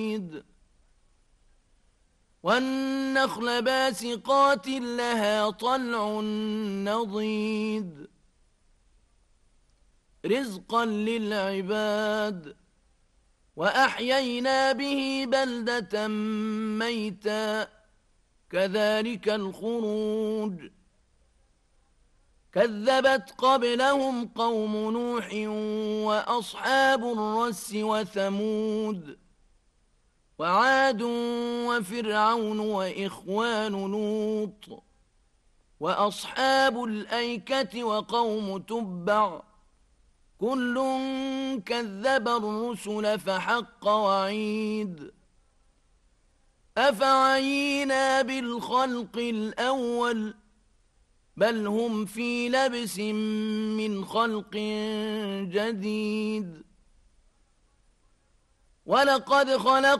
والنخل باسقات لها طلع نضيد رزقا للعباد وأحيينا به بلدة ميتا كذلك الخروج كذبت قبلهم قوم نوح وأصحاب الرس وثمود وعاد وفرعون وإخوان لوط وأصحاب الأيكة وقوم تبع كل كذب الرسل فحق وعيد أفعينا بالخلق الأول بل هم في لبس من خلق جديد ولقد خلق